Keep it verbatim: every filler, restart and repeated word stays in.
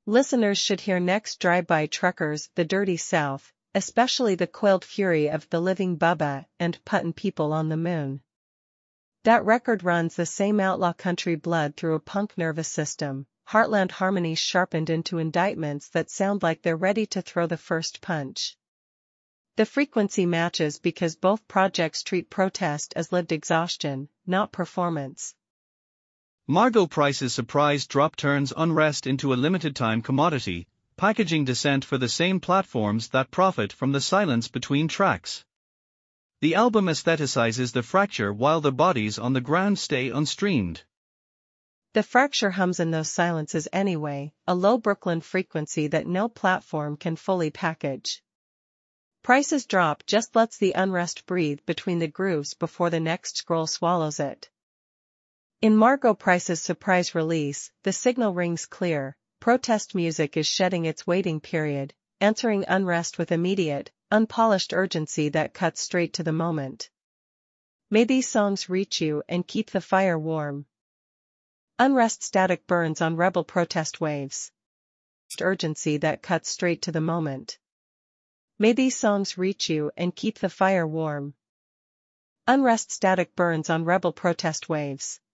Listeners should hear next Drive-By Truckers, The Dirty South, especially the coiled fury of The Living Bubba and Puttin' People on the Moon. That record runs the same outlaw country blood through a punk nervous system, heartland harmonies sharpened into indictments that sound like they're ready to throw the first punch. The frequency matches because both projects treat protest as lived exhaustion, not performance. Margo Price's surprise drop turns unrest into a limited-time commodity, packaging dissent for the same platforms that profit from the silence between tracks. The album aestheticizes the fracture while the bodies on the ground stay unstreamed. The fracture hums in those silences anyway, a low Brooklyn frequency that no platform can fully package. Price's drop just lets the unrest breathe between the grooves before the next scroll swallows it. In Margo Price's surprise release, the signal rings clear: protest music is shedding its waiting period, answering unrest with immediate, unpolished urgency that cuts straight to the moment. May these songs reach you and keep the fire warm. Unrest static burns on rebel protest waves. Urgency that cuts straight to the moment. May these songs reach you and keep the fire warm. Unrest static burns on rebel protest waves.